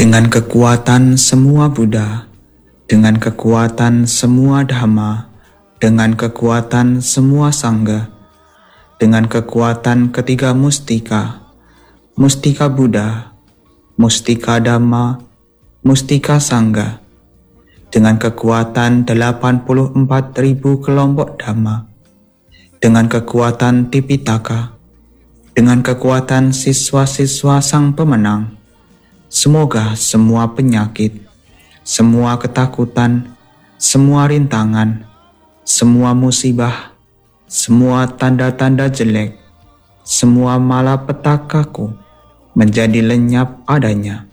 Dengan kekuatan semua Buddha, dengan kekuatan semua Dhamma, dengan kekuatan semua Sangha, dengan kekuatan ketiga mustika, mustika Buddha, mustika Dhamma, mustika Sangha, dengan kekuatan 84.000 kelompok Dhamma, dengan kekuatan Tipitaka, dengan kekuatan siswa-siswa sang pemenang, semoga semua penyakit, semua ketakutan, semua rintangan, semua musibah, semua tanda-tanda jelek, semua malapetakaku menjadi lenyap adanya.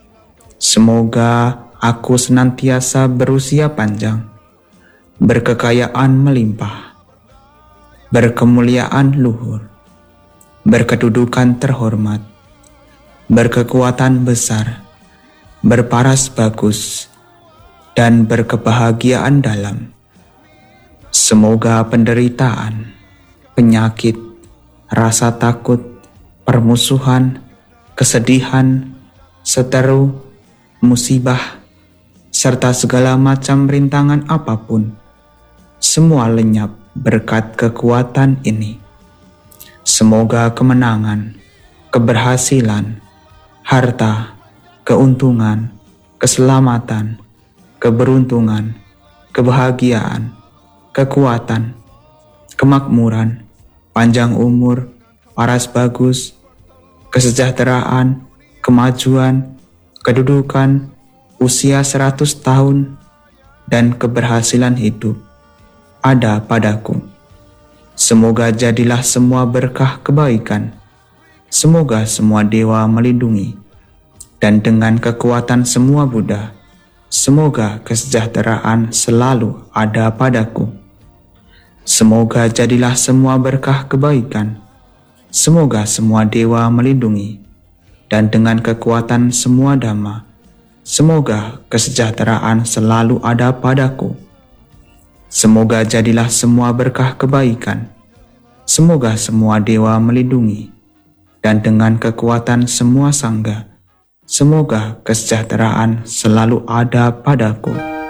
Semoga aku senantiasa berusia panjang, berkekayaan melimpah, berkemuliaan luhur, berkedudukan terhormat, berkekuatan besar, berparas bagus, dan berkebahagiaan dalam. Semoga penderitaan, penyakit, rasa takut, permusuhan, kesedihan, seteru, musibah, serta segala macam rintangan apapun, semua lenyap berkat kekuatan ini. Semoga kemenangan, keberhasilan, harta, keuntungan, keselamatan, keberuntungan, kebahagiaan, kekuatan, kemakmuran, panjang umur, paras bagus, kesejahteraan, kemajuan, kedudukan, usia 100 tahun, dan keberhasilan hidup ada padaku. Semoga jadilah semua berkah kebaikan. Semoga semua dewa melindungi, dan dengan kekuatan semua Buddha, semoga kesejahteraan selalu ada padaku. Semoga jadilah semua berkah kebaikan. Semoga semua dewa melindungi, dan dengan kekuatan semua Dhamma, semoga kesejahteraan selalu ada padaku. Semoga jadilah semua berkah kebaikan. Semoga semua dewa melindungi, dan dengan kekuatan semua Sangha, semoga kesejahteraan selalu ada padaku.